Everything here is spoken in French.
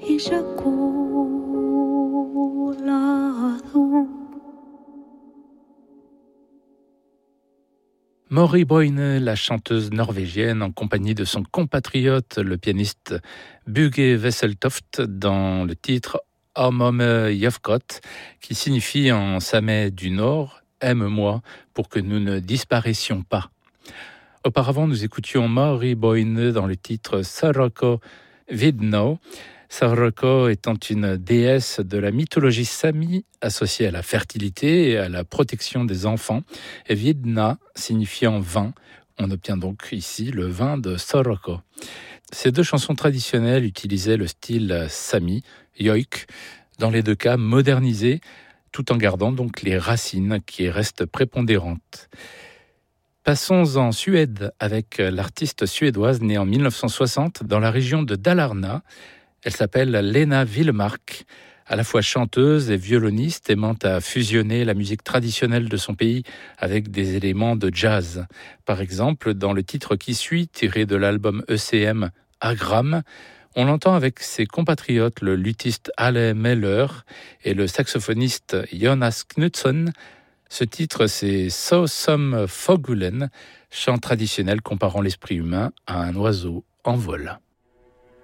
Maury Boine, la chanteuse norvégienne, en compagnie de son compatriote, le pianiste Bugge Wesseltoft, dans le titre Om Jafkot, qui signifie en samais du Nord « Aime-moi pour que nous ne disparaissions pas ». Auparavant, nous écoutions Maury Boine dans le titre Saroko Vidno. Saroko étant une déesse de la mythologie sami associée à la fertilité et à la protection des enfants, et Vidna signifiant vin. On obtient donc ici le vin de Saroko. Ces deux chansons traditionnelles utilisaient le style sami, yoik, dans les deux cas modernisé, tout en gardant donc les racines qui restent prépondérantes. Passons en Suède avec l'artiste suédoise née en 1960 dans la région de Dalarna. Elle s'appelle Lena Willemark, à la fois chanteuse et violoniste, aimant à fusionner la musique traditionnelle de son pays avec des éléments de jazz. Par exemple, dans le titre qui suit, tiré de l'album ECM Agram, on l'entend avec ses compatriotes, le luthiste Ale Meller et le saxophoniste Jonas Knutsson. Ce titre, c'est So Some Fogulen, chant traditionnel comparant l'esprit humain à un oiseau en vol.